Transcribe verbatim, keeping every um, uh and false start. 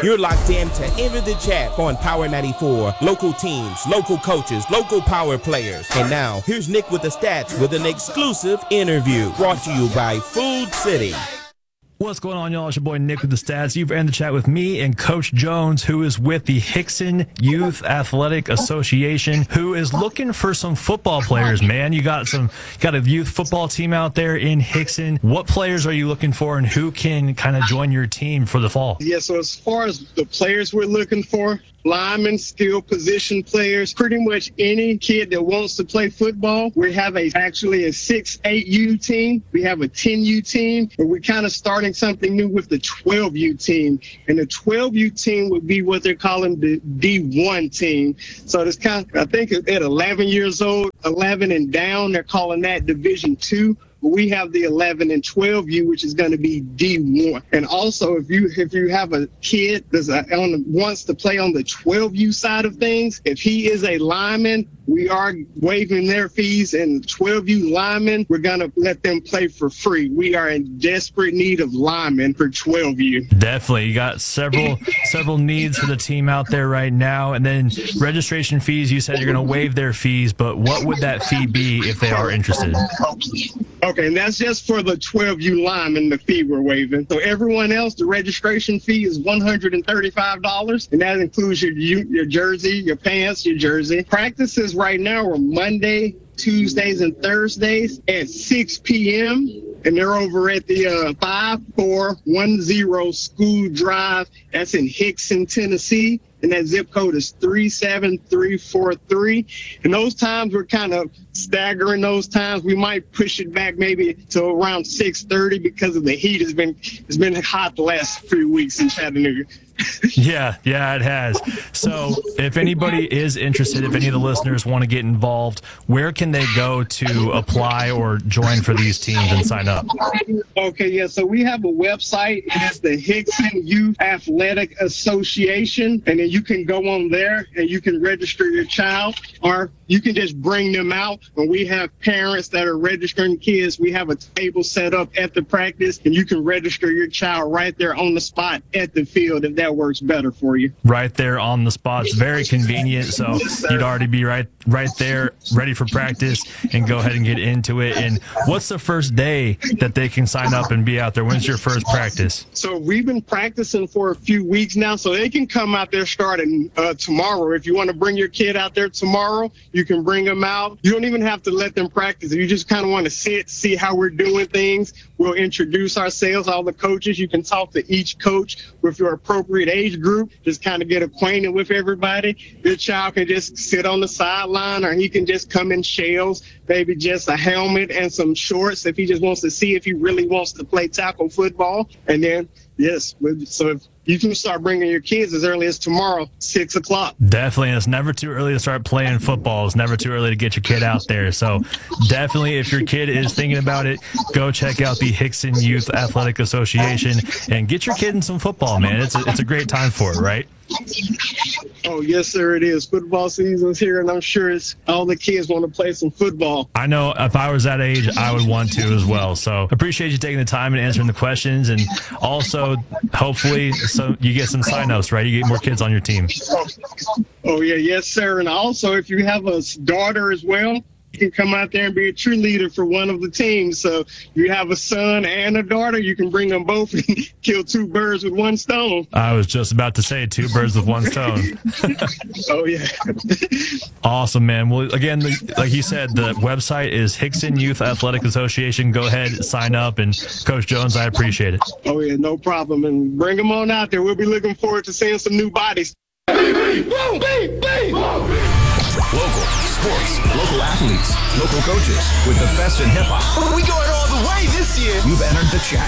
You're locked in to Enter the Chat on Power ninety-four. Local teams, local coaches, local power players. And now, here's Nick with the stats with an exclusive interview brought to you by Food City. What's going on, y'all? It's your boy Nick with the stats. You've entered the chat with me and Coach Jones, who is with the Hixson Youth Athletic Association, who is looking for some football players, man. You got some, you got a youth football team out there in Hixson. What players are you looking for, and who can kind of join your team for the fall? Yeah, so as far as the players we're looking for, linemen, skill position players, pretty much any kid that wants to play football. We have a actually a six eight U team. We have a ten U team, but we're kind of starting something new with the twelve U team. And the twelve U team would be what they're calling the D one team. So it's kind of, I think at eleven years old, eleven and down, they're calling that Division two. We have the eleven and twelve U, which is going to be D one. And also, if you if you have a kid that's a, on, wants to play on the twelve U side of things, if he is a lineman, we are waiving their fees. And twelve U linemen, we're going to let them play for free. We are in desperate need of linemen for twelve U. Definitely. You got several several needs for the team out there right now. And then registration fees, you said you're going to waive their fees, but what would that fee be if they are interested? Okay, and that's just for the twelve U linemen, the fee we're waiving. So everyone else, the registration fee is one hundred thirty-five dollars, and that includes your your jersey, your pants, your jersey. Practices right now are Monday, Tuesdays, and Thursdays at six p.m., and they're over at the uh, five four one zero School Drive. That's in Hixson, Tennessee. And that zip code is three seven three four three. And those times, we're kind of staggering those times. We might push it back maybe to around six thirty because of the heat. Has been it's been hot the last few weeks in Chattanooga. Yeah, yeah, it has. So if anybody is interested, if any of the listeners want to get involved, where can they go to apply or join for these teams and sign up? Okay, yeah, so we have a website. It's the Hixson Youth Athletic Association, and then you can go on there and you can register your child, or you can just bring them out. When we have parents that are registering kids, we have a table set up at the practice, and you can register your child right there on the spot at the field if that works better for you. Right there on the spot. It's very convenient, so you'd already be right right there, ready for practice, and go ahead and get into it. And what's the first day that they can sign up and be out there? When's your first practice? So we've been practicing for a few weeks now, so they can come out there starting uh, tomorrow. If you want to bring your kid out there tomorrow, you can bring them out. You don't even have to let them practice. If you just kind of want to sit, see how we're doing things, we'll introduce ourselves, all the coaches. You can talk to each coach with your appropriate age group, just kind of get acquainted with everybody. Your child can just sit on the sideline, or he can just come in shells, maybe just a helmet and some shorts if he just wants to see if he really wants to play tackle football. And then, yes, so if you can start bringing your kids as early as tomorrow, six o'clock. Definitely. It's never too early to start playing football. It's never too early to get your kid out there. So definitely, if your kid is thinking about it, go check out the Hixson Youth Athletic Association and get your kid in some football, man. It's a, it's a great time for it, right? Oh, yes, sir, it is. Football season's here, and I'm sure it's all the kids want to play some football. I know if I was that age, I would want to as well. So appreciate you taking the time and answering the questions, and also hopefully so you get some sign-ups, right? You get more kids on your team. Oh, yeah, yes, sir. And also, if you have a daughter as well, you can come out there and be a cheerleader for one of the teams. So if you have a son and a daughter, you can bring them both and kill two birds with one stone. I was just about to say two birds with one stone. Oh, yeah. Awesome, man. Well, again, like you said, the website is Hixson Youth Athletic Association. Go ahead, sign up. And Coach Jones, I appreciate it. Oh, yeah, no problem. And bring them on out there. We'll be looking forward to seeing some new bodies. Local sports, local athletes, local coaches with the best in hip-hop. We going all the way this year. You've entered the chat.